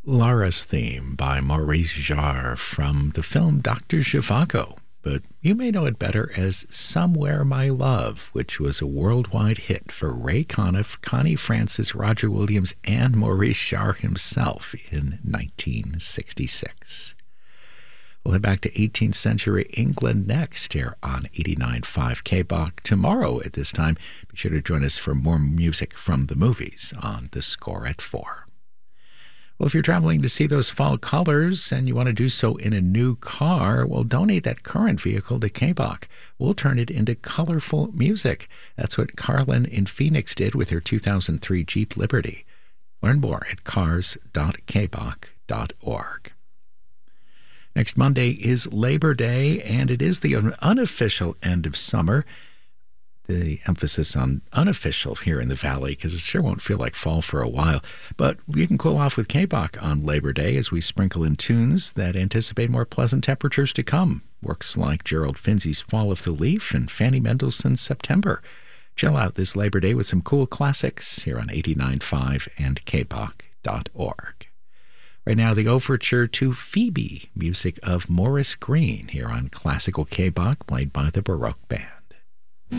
Lara's Theme by Maurice Jarre from the film Dr. Zhivago, but you may know it better as Somewhere My Love, which was a worldwide hit for Ray Conniff, Connie Francis, Roger Williams, and Maurice Jarre himself in 1966. We'll head back to 18th century England next here on 89.5 KBOK. Tomorrow at this time, be sure to join us for more music from the movies on The Score at 4. Well, if you're traveling to see those fall colors and you want to do so in a new car, well, donate that current vehicle to KBOK. We'll turn it into colorful music. That's what Carlin in Phoenix did with her 2003 Jeep Liberty. Learn more at cars.kbok.org. Next Monday is Labor Day, and it is the unofficial end of summer. The emphasis on unofficial here in the Valley, because it sure won't feel like fall for a while. But you can cool off with KBOK on Labor Day as we sprinkle in tunes that anticipate more pleasant temperatures to come. Works like Gerald Finzi's Fall of the Leaf and Fanny Mendelssohn's September. Chill out this Labor Day with some cool classics here on 89.5 and kbok.org. Right now, the overture to Phoebe, music of Morris Green here on Classical KBOK, played by the Baroque Band.